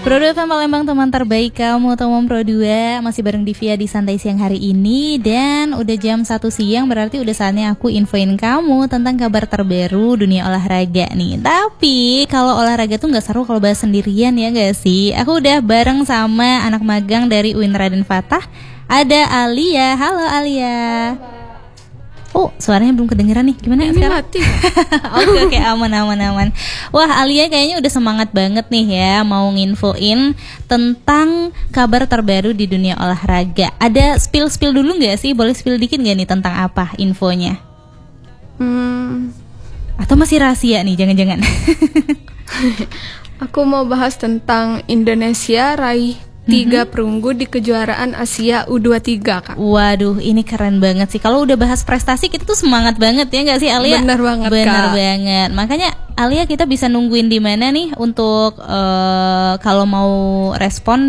Pro 2 FM Palembang, teman terbaik kamu, Tomom Pro 2. Masih bareng Divya di Santai Siang hari ini. Dan udah jam 1 siang, berarti udah saatnya aku infoin kamu tentang kabar terbaru dunia olahraga nih. Tapi kalau olahraga tuh gak seru kalau bahas sendirian, ya gak sih? Aku udah bareng sama anak magang dari UIN Raden Fatah. Ada Alia. Halo Alia. Oh, suaranya belum kedengeran nih. Gimana ini sekarang? mati. Oke, aman. Wah, Alia kayaknya udah semangat banget nih ya, mau nginfoin tentang kabar terbaru di dunia olahraga. Ada spill dulu nggak sih? Boleh spill dikit nggak nih tentang apa infonya? Atau masih rahasia nih, jangan-jangan? Aku mau bahas tentang Indonesia raih 3 perunggu di kejuaraan Asia U23, Kak. Waduh, ini keren banget sih. Kalau udah bahas prestasi kita tuh semangat banget ya nggak sih, Alia? Bener banget, Bener Kak. banget. Makanya Alia, kita bisa nungguin di mana nih untuk kalau mau respon